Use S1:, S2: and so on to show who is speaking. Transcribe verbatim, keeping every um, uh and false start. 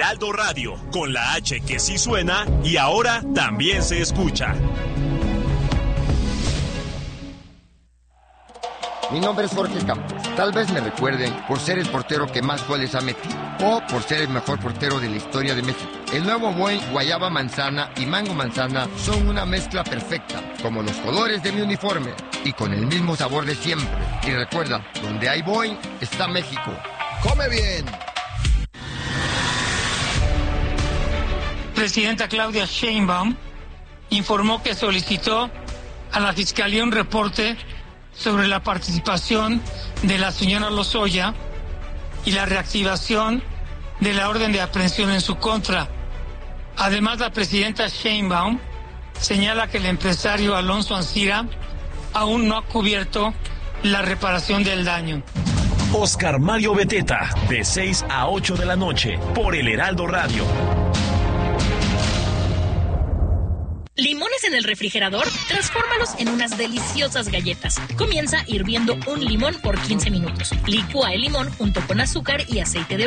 S1: Heraldo Radio, con la H que sí suena y ahora también se escucha.
S2: Mi nombre es Jorge Campos. Tal vez me recuerden por ser el portero que más goles ha metido o por ser el mejor portero de la historia de México. El nuevo Boing Guayaba Manzana y Mango Manzana son una mezcla perfecta, como los colores de mi uniforme y con el mismo sabor de siempre. Y recuerda, donde hay Boing está México. ¡Come bien!
S3: Presidenta Claudia Sheinbaum informó que solicitó a la Fiscalía un reporte sobre la participación de la señora Lozoya y la reactivación de la orden de aprehensión en su contra. Además, la presidenta Sheinbaum señala que el empresario Alonso Ancira aún no ha cubierto la reparación del daño.
S1: Oscar Mario Beteta, de seis a ocho de la noche, por el Heraldo Radio.
S4: ¿Limones en el refrigerador? Transfórmalos en unas deliciosas galletas. Comienza hirviendo un limón por quince minutos. Licúa el limón junto con azúcar y aceite de